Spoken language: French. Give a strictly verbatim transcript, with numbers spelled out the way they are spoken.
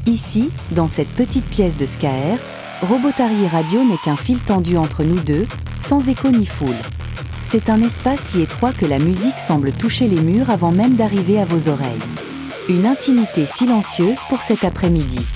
Ici, dans cette petite pièce de Scaer, Robotary Radio n'est qu'un fil tendu entre nous deux, sans écho ni foule. C'est un espace si étroit que la musique semble toucher les murs avant même d'arriver à vos oreilles. Une intimité silencieuse pour cet après-midi.